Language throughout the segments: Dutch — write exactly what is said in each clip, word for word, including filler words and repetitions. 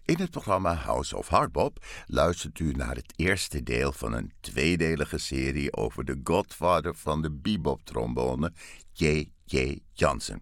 In het programma House of Hardbop luistert u naar het eerste deel van een tweedelige serie over de godfather van de bebop-trombone, J J Johnson.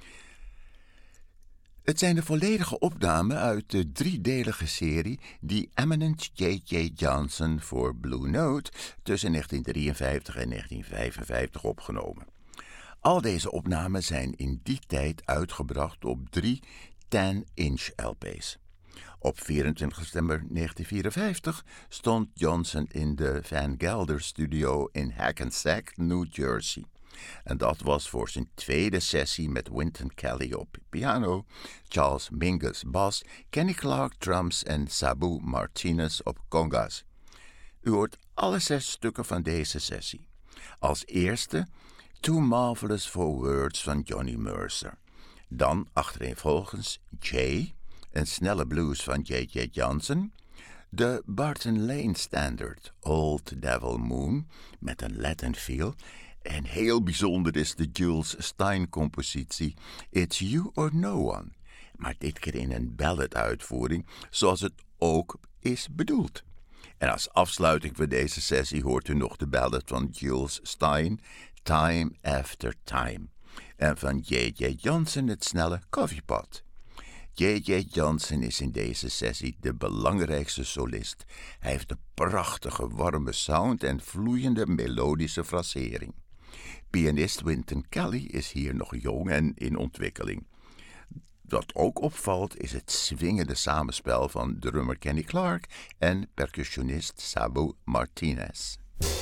Het zijn de volledige opnamen uit de driedelige serie The Eminent J J Johnson voor Blue Note tussen negentien drieënvijftig en negentien vijfenvijftig opgenomen. Al deze opnamen zijn in die tijd uitgebracht op drie ten-inch L P's. Op vierentwintig september negentien vierenvijftig stond Johnson in de Van Gelder Studio in Hackensack, New Jersey. En dat was voor zijn tweede sessie met Wynton Kelly op piano, Charles Mingus bas, Kenny Clarke drums en Sabu Martinez op congas. U hoort alle zes stukken van deze sessie. Als eerste Too Marvelous for Words van Johnny Mercer. Dan achtereenvolgens Jay, een snelle blues van J J Johnson. De Barton Lane Standard, Old Devil Moon, met een Latin feel. En heel bijzonder is de Jules Stein-compositie It's You or No One. Maar dit keer in een ballad-uitvoering, zoals het ook is bedoeld. En als afsluiting voor deze sessie hoort u nog de ballad van Jules Stein, Time After Time. En van J J Johnson het snelle Coffee Pot. J J Johnson is in deze sessie de belangrijkste solist. Hij heeft een prachtige warme sound en vloeiende melodische frasering. Pianist Wynton Kelly is hier nog jong en in ontwikkeling. Wat ook opvalt is het swingende samenspel van drummer Kenny Clarke en percussionist Sabu Martinez.